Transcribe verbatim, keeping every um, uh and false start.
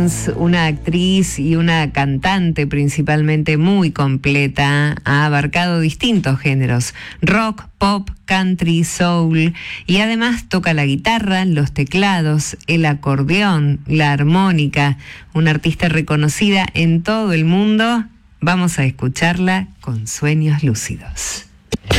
Una actriz y una cantante principalmente muy completa, ha abarcado distintos géneros: rock, pop, country, soul, y además toca la guitarra, los teclados, el acordeón, la armónica. Una artista reconocida en todo el mundo. Vamos a escucharla con Sueños Lúcidos.